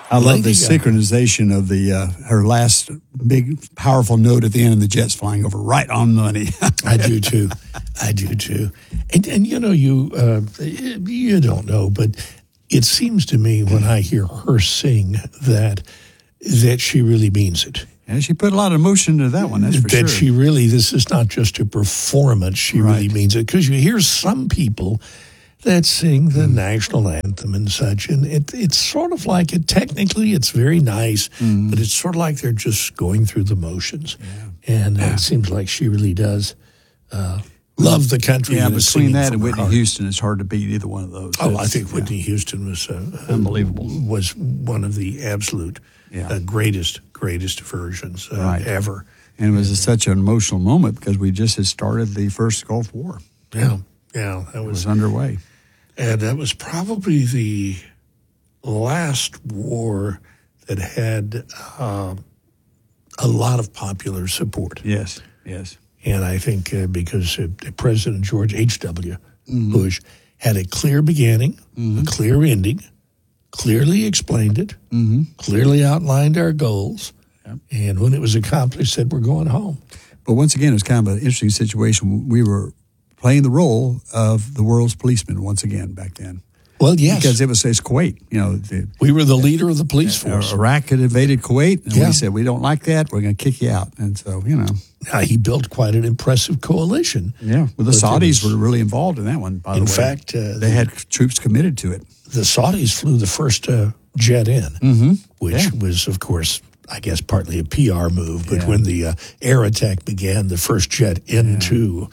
I love the synchronization of the her last big, powerful note at the end, and the jets flying over right on money. I do too. And you know, you don't know, but it seems to me when I hear her sing that she really means it. And she put a lot of emotion into that one, that's for sure. That she really, this is not just a performance, she really means it. Because you hear some people that sing the national anthem and such, and it's sort of like technically it's very nice, but it's sort of like they're just going through the motions. Yeah. And it seems like she really does love the country. Yeah, between that and Whitney Houston, it's hard to beat either one of those. I think Whitney Houston was unbelievable. Was one of the absolute greatest versions ever. And it was such an emotional moment because we just had started the first Gulf War. Yeah, that was underway. And that was probably the last war that had a lot of popular support. Yes. And I think because President George H.W. Bush had a clear beginning, a clear ending, clearly explained it, clearly outlined our goals, and when it was accomplished, said we're going home. But once again, it was kind of an interesting situation. We were playing the role of the world's policeman once again back then. Well, yes. Because it's Kuwait. We were the leader of the police force. Iraq had invaded Kuwait, and we said, we don't like that, we're going to kick you out. And so, Now, he built quite an impressive coalition. Yeah, well, the Saudis were really involved in that one, by the way. In fact, they had troops committed to it. The Saudis flew the first jet in, which was, of course, I guess partly a PR move. But when the air attack began, the first jet into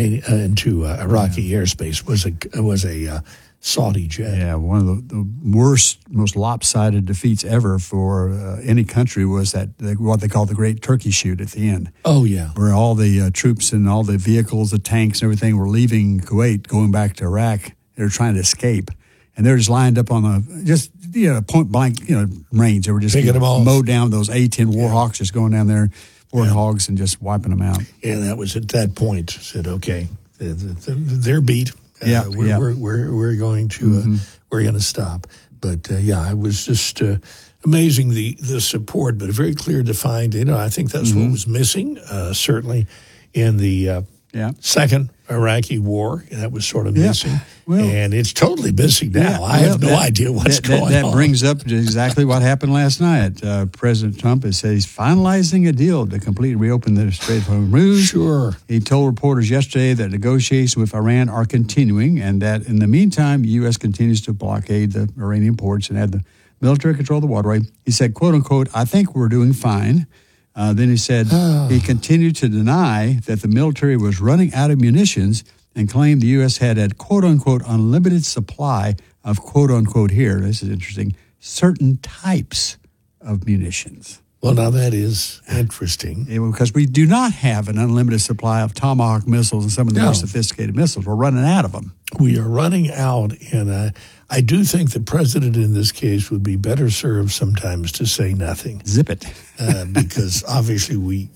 Iraqi airspace was a Saudi jet. Yeah, one of the worst, most lopsided defeats ever for any country was what they call the Great Turkey Shoot at the end. Oh, yeah. Where all the troops and all the vehicles, the tanks and everything were leaving Kuwait, going back to Iraq. They were trying to escape. And they're just lined up on point blank, range. They were just mowed down those A-10 Warhawks, just going down there, Warthogs, and just wiping them out. And that was at that point, said, okay, they're beat. We're going to stop. But it was just amazing the support, but very clear defined. I think that's what was missing. Certainly in the second Iraqi war, that was sort of missing. Well, and it's totally missing now. I have no idea what's going on. That brings up exactly what happened last night. President Trump has said he's finalizing a deal to completely reopen the Strait of Hormuz. Sure. He told reporters yesterday that negotiations with Iran are continuing and that in the meantime, the U.S. continues to blockade the Iranian ports and have the military control the waterway. He said, quote unquote, I think we're doing fine. Then he said he continued to deny that the military was running out of munitions and claimed the U.S. had a quote-unquote unlimited supply of quote-unquote here, this is interesting, certain types of munitions. Well, now that is interesting. Because we do not have an unlimited supply of Tomahawk missiles and some of the more sophisticated missiles. We're running out of them. We are running out, and I do think the president in this case would be better served sometimes to say nothing. Zip it. Because obviously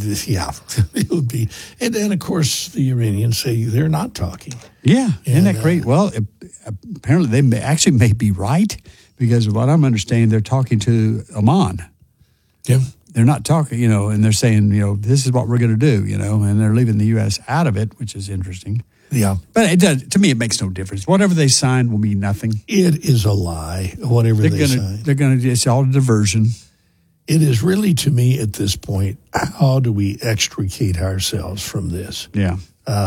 it would be. And then, of course, the Iranians say they're not talking. Yeah, isn't that great? Well, apparently they may be right, because of what I'm understanding, they're talking to Oman. Yeah. They're not talking, and they're saying, this is what we're going to do, and they're leaving the U.S. out of it, which is interesting. Yeah. But it does, to me, it makes no difference. Whatever they sign will mean nothing. It is a lie, whatever they sign. They're going to, it's all a diversion. It is really, to me, at this point, how do we extricate ourselves from this? Yeah.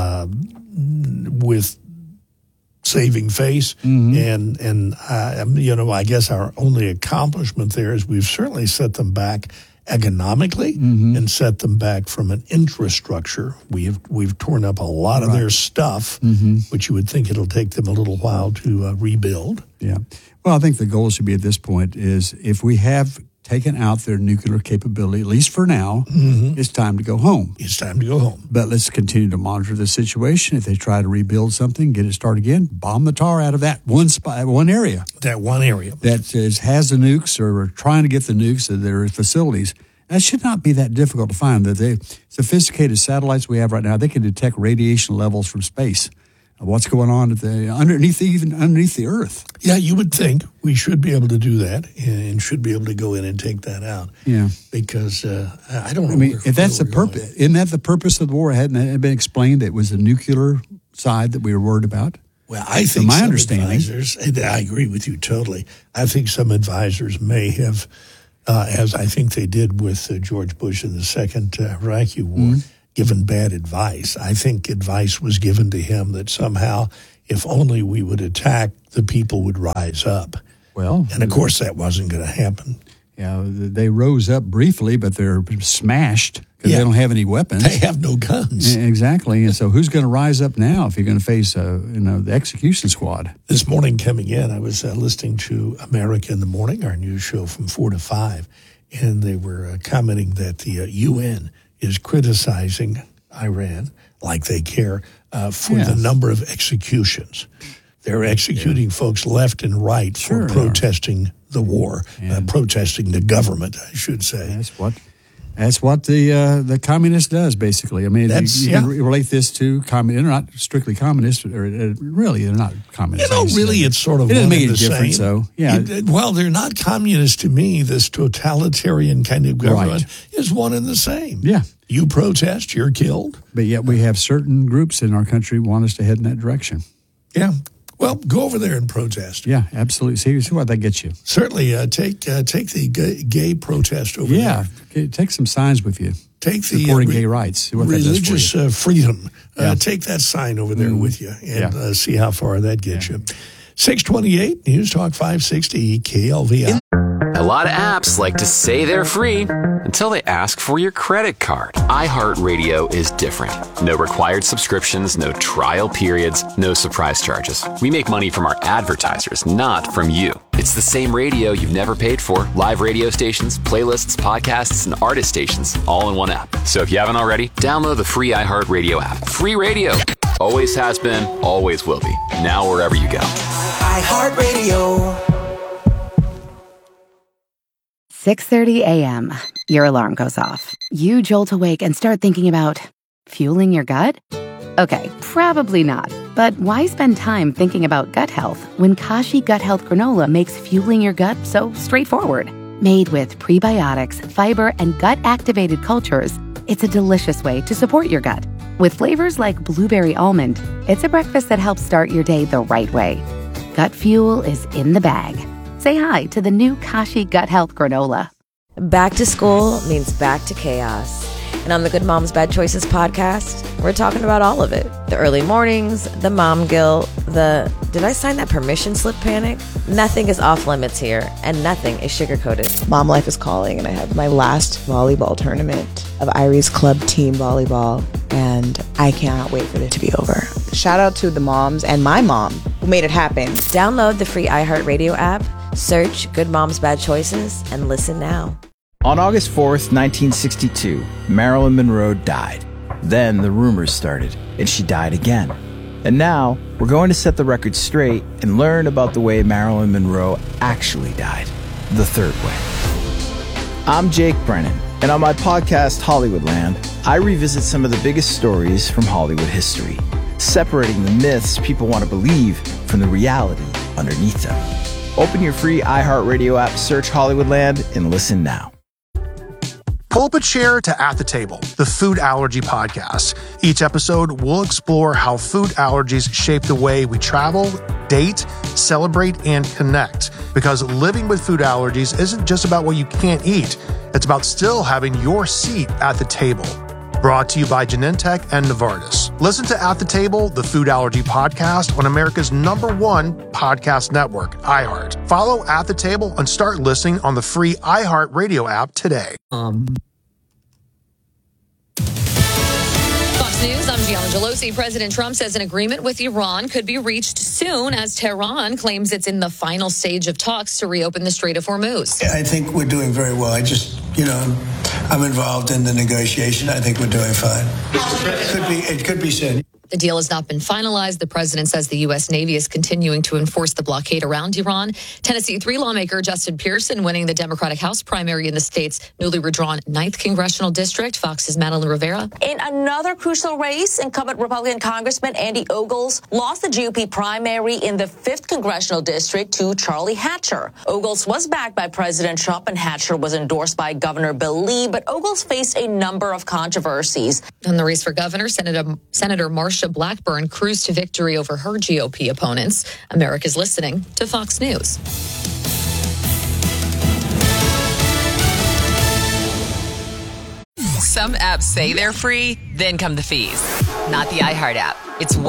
With saving face. And I guess our only accomplishment there is we've certainly set them back economically and set them back from an infrastructure. We've torn up a lot of their stuff, which you would think it'll take them a little while to rebuild. Yeah. Well, I think the goal should be at this point is if we have taken out their nuclear capability, at least for now, it's time to go home. It's time to go home. But let's continue to monitor the situation. If they try to rebuild something, get it started again, bomb the tar out of that one area. That one area. That has the nukes or are trying to get the nukes to their facilities. That should not be that difficult to find. The sophisticated satellites we have right now, they can detect radiation levels from space. what's going on underneath the earth. Yeah, you would think we should be able to do that and should be able to go in and take that out. Yeah, because I don't know. I mean, if that's the purpose, isn't that the purpose of the war? Hadn't it been explained that it was the nuclear side that we were worried about? Well, I think my some understanding, advisors, and I agree with you totally. I think some advisors may have, as I think they did with George Bush in the second Iraqi war, given bad advice. I think advice was given to him that somehow, if only we would attack, the people would rise up. Well, and of course that wasn't going to happen. Yeah, they rose up briefly, but they're smashed because they don't have any weapons. They have no guns. Exactly. And so who's going to rise up now if you're going to face the execution squad? This morning coming in, I was listening to America in the Morning, our news show from 4 to 5, and they were commenting that the UN is criticizing Iran, like they care, for the number of executions. They're executing folks left and right for protesting the war, protesting the government, I should say. That's what the communist does, basically. I mean, you can relate this to communist. They're not strictly communist, or really, they're not communist. Really, it's sort of it doesn't one make and a the difference, same. though. Yeah. Well, they're not communist to me. This totalitarian kind of government is one and the same. Yeah. You protest, you're killed. But yet we have certain groups in our country want us to head in that direction. Yeah. Well, go over there and protest. Yeah, absolutely. See what that gets you. Certainly, take the gay protest over there. Yeah, take some signs with you. Take the supporting gay rights. See what religious freedom. Take that sign over there with you and see how far that gets you. 628 News Talk 560 KLVI. A lot of apps like to say they're free until they ask for your credit card. iHeartRadio is different. No required subscriptions, no trial periods, no surprise charges. We make money from our advertisers, not from you. It's the same radio you've never paid for. Live radio stations, playlists, podcasts, and artist stations, all in one app. So if you haven't already, download the free iHeartRadio app. Free radio. Always has been, always will be. Now wherever you go. iHeartRadio. 6:30 a.m. Your alarm goes off. You jolt awake and start thinking about fueling your gut? Okay, probably not. But why spend time thinking about gut health when Kashi Gut Health Granola makes fueling your gut so straightforward? Made with prebiotics, fiber, and gut-activated cultures, it's a delicious way to support your gut. With flavors like blueberry almond, it's a breakfast that helps start your day the right way. Gut fuel is in the bag. Say hi to the new Kashi Gut Health Granola. Back to school means back to chaos. And on the Good Moms Bad Choices podcast, we're talking about all of it. The early mornings, the mom guilt, the did I sign that permission slip panic? Nothing is off limits here, and nothing is sugar-coated. Mom life is calling, and I have my last volleyball tournament of Irie's Club Team Volleyball, and I cannot wait for it to be over. Shout out to the moms and my mom who made it happen. Download the free iHeartRadio app, search Good Moms Bad Choices, and listen now. On August 4th, 1962, Marilyn Monroe died. Then the rumors started, and she died again. And now, we're going to set the record straight and learn about the way Marilyn Monroe actually died, the third way. I'm Jake Brennan, and on my podcast, Hollywoodland, I revisit some of the biggest stories from Hollywood history, separating the myths people want to believe from the reality underneath them. Open your free iHeartRadio app, search Hollywoodland, and listen now. Pull up a chair to At the Table, the food allergy podcast. Each episode, we'll explore how food allergies shape the way we travel, date, celebrate, and connect. Because living with food allergies isn't just about what you can't eat. It's about still having your seat at the table. Brought to you by Genentech and Novartis. Listen to At the Table, the food allergy podcast on America's #1 podcast network, iHeart. Follow At the Table and start listening on the free iHeart Radio app today. Fox News, I'm Gianna Gelosi. President Trump says an agreement with Iran could be reached soon as Tehran claims it's in the final stage of talks to reopen the Strait of Hormuz. I think we're doing very well. I'm involved in the negotiation. I think we're doing fine. It could be soon. The deal has not been finalized. The president says the U.S. Navy is continuing to enforce the blockade around Iran. Tennessee 3 lawmaker Justin Pearson winning the Democratic House primary in the state's newly redrawn 9th Congressional District. Fox's Madeline Rivera. In another crucial race, incumbent Republican Congressman Andy Ogles lost the GOP primary in the 5th Congressional District to Charlie Hatcher. Ogles was backed by President Trump and Hatcher was endorsed by Governor Bill Lee, but Ogles faced a number of controversies. In the race for governor, Senator Marsha Blackburn cruised to victory over her GOP opponents. America's listening to Fox News. Some apps say they're free, then come the fees. Not the iHeart app. It's